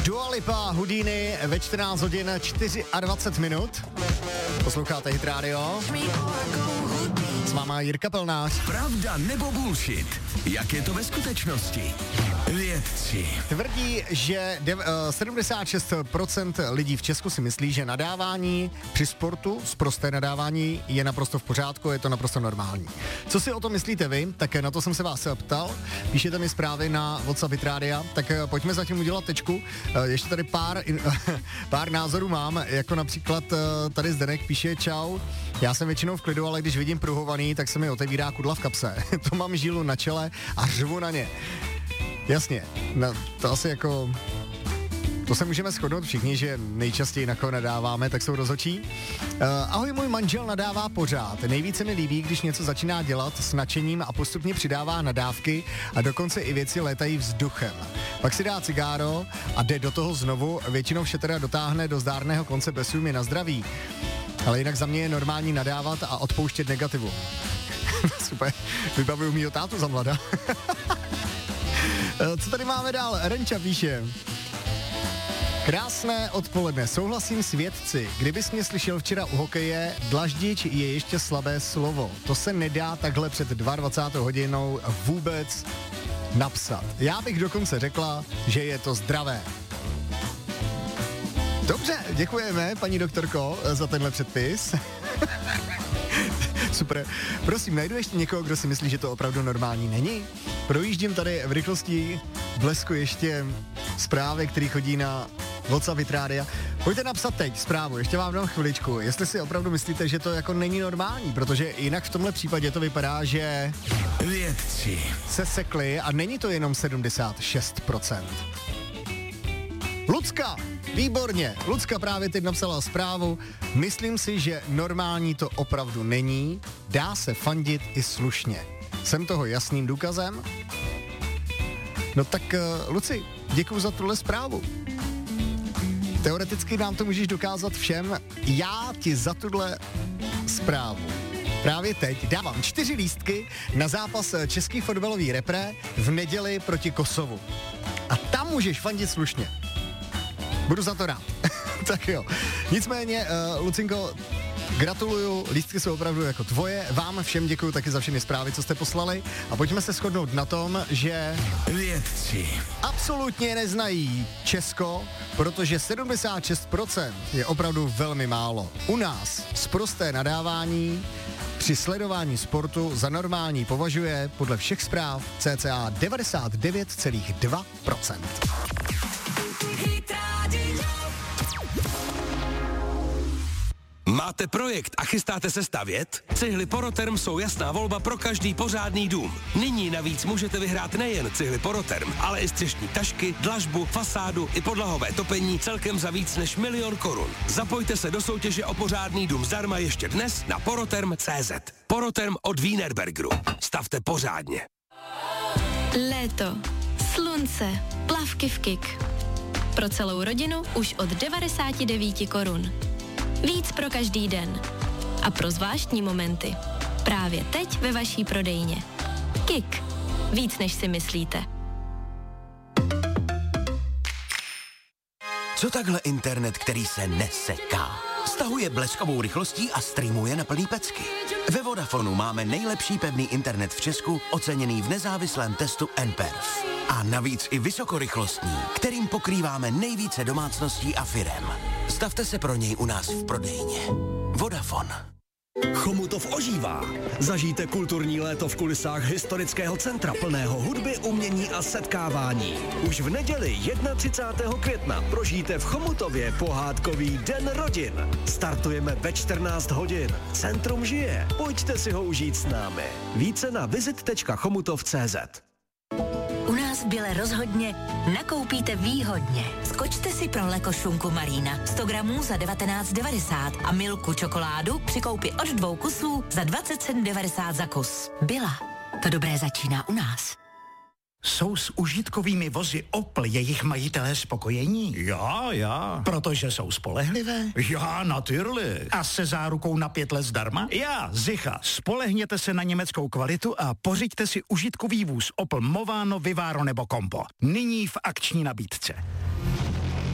Dua Lipa, Houdini ve 14 hodin 24 minut. Posloucháte Hit Radio. S váma Jirka Pelnář. Pravda nebo bullshit? Jak je to ve skutečnosti? Vědci tvrdí, že 76% lidí v Česku si myslí, že nadávání při sportu, sprosté nadávání, je naprosto v pořádku, je to naprosto normální. Co si o tom myslíte vy? Tak na to jsem se vás ptal. Píšete mi zprávy na WhatsApp Hit Radia, tak pojďme zatím udělat tečku. Ještě tady pár názorů mám, jako například tady Zdenek píše: čau, já jsem většinou v klidu, ale když vidím pruhovaný, tak se mi otevírá kudla v kapse. To mám žílu na čele a řvu na ně. Jasně, no, to asi jako, to se můžeme shodnout všichni, že nejčastěji na koho nadáváme, tak jsou rozhodčí. Ahoj, můj manžel nadává pořád. Nejvíce mi líbí, když něco začíná dělat s nadšením a postupně přidává nadávky a dokonce i věci létají vzduchem. Pak si dá cigáro a jde do toho znovu, většinou vše teda dotáhne do zdárného konce bez sumy na zdraví. Ale jinak za mě je normální nadávat a odpouštět negativu. Super, vybavuju mýho tátu za mlada. Co tady máme dál? Renča píše: krásné odpoledne, souhlasím s vědci. Kdybys mě slyšel včera u hokeje, dlaždič je ještě slabé slovo. To se nedá takhle před 22 hodinou vůbec napsat. Já bych dokonce řekla, že je to zdravé. Dobře, děkujeme, paní doktorko, za tenhle předpis. Super. Prosím, najdu ještě někoho, kdo si myslí, že to opravdu normální není? Projíždím tady v rychlosti blesku ještě zprávy, které chodí na WhatsApp Hit Radia. Pojďte napsat teď zprávu, ještě vám dám chviličku, jestli si opravdu myslíte, že to jako není normální, protože jinak v tomhle případě to vypadá, že vědci se sekli a není to jenom 76%. Lucka, výborně. Lucka právě teď napsala zprávu. Myslím si, že normální to opravdu není. Dá se fandit i slušně. Jsem toho jasným důkazem? No tak, Luci, děkuju za tuhle zprávu. Teoreticky nám to můžeš dokázat všem. Já ti za tuhle zprávu právě teď dávám 4 lístky na zápas českých fotbalových repre v neděli proti Kosovu. A tam můžeš fandit slušně. Budu za to rád. Tak jo. Nicméně, Lucinko, gratuluju, lístky jsou opravdu jako tvoje. Vám všem děkuju taky za všechny zprávy, co jste poslali. A pojďme se shodnout na tom, že vědci absolutně neznají Česko, protože 76% je opravdu velmi málo. U nás sprosté nadávání při sledování sportu za normální považuje podle všech zpráv cca 99,2%. Máte projekt a chystáte se stavět? Cihly Poroterm jsou jasná volba pro každý pořádný dům. Nyní navíc můžete vyhrát nejen cihly Poroterm, ale i střešní tašky, dlažbu, fasádu i podlahové topení celkem za víc než 1 000 000 korun. Zapojte se do soutěže o pořádný dům zdarma ještě dnes na poroterm.cz. Poroterm od Wienerbergeru. Stavte pořádně. Léto, slunce, plavky v Kik. Pro celou rodinu už od 99 korun. Víc pro každý den. A pro zvláštní momenty. Právě teď ve vaší prodejně. Kik. Víc než si myslíte. Co takhle internet, který se neseká? Stahuje bleskovou rychlostí a streamuje na plný pecky. Ve Vodafonu máme nejlepší pevný internet v Česku, oceněný v nezávislém testu nPerf. A navíc i vysokorychlostní, kterým pokrýváme nejvíce domácností a firem. Stavte se pro něj u nás v prodejně. Vodafone. Chomutov ožívá. Zažijte kulturní léto v kulisách historického centra plného hudby, umění a setkávání. Už v neděli 31. května prožijte v Chomutově pohádkový Den rodin. Startujeme ve 14 hodin. Centrum žije. Pojďte si ho užít s námi. Více na visit.chomutov.cz. U nás v Bile rozhodně nakoupíte výhodně. Skočte si pro Lekošunku Marina 100 gramů za 19,90 a Milku čokoládu při koupi od 2 kusů za 27,90 za kus. Bila. To dobré začíná u nás. Jsou s užitkovými vozy Opel jejich majitelé spokojení? Já. Protože jsou spolehlivé? Já, natürlich. A se zárukou na 5 let zdarma? Já, sicher. Spolehněte se na německou kvalitu a pořiďte si užitkový vůz Opel Movano, Vivaro nebo Compo. Nyní v akční nabídce.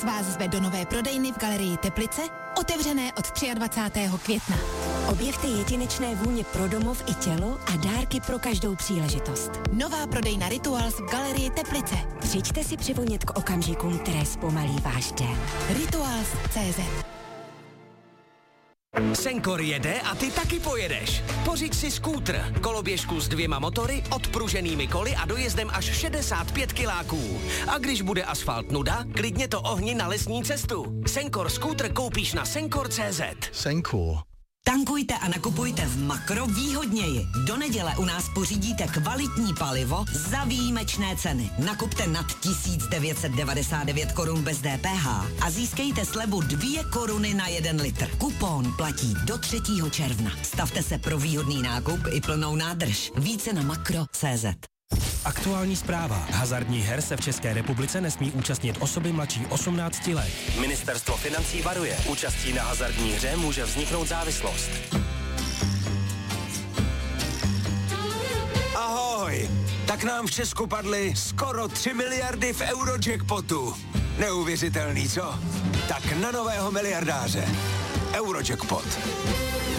Rituals vás zve do nové prodejny v Galerii Teplice, otevřené od 23. května. Objevte jedinečné vůně pro domov i tělo a dárky pro každou příležitost. Nová prodejna Rituals v Galerii Teplice. Přijďte si přivonět k okamžikům, které zpomalí váš den. Rituals.cz. Senkor jede a ty taky pojedeš. Pořiď si skútr, koloběžku s 2 motory, odpruženými koly a dojezdem až 65 kiláků. A když bude asfalt nuda, klidně to ohni na lesní cestu. Senkor skútr koupíš na senkor.cz. Senkor. Tankujte a nakupujte v Makro výhodněji. Do neděle u nás pořídíte kvalitní palivo za výjimečné ceny. Nakupte nad 1999 korun bez DPH a získejte slevu 2 koruny na 1 litr. Kupón platí do 3. června. Stavte se pro výhodný nákup i plnou nádrž. Více na makro.cz. Aktuální zpráva. Hazardních her se v České republice nesmí účastnit osoby mladší 18 let. Ministerstvo financí varuje. Účastí na hazardní hře může vzniknout závislost. Ahoj! Tak nám v Česku padly skoro 3 miliardy v Eurojackpotu. Neuvěřitelný, co? Tak na nového miliardáře. Eurojackpot.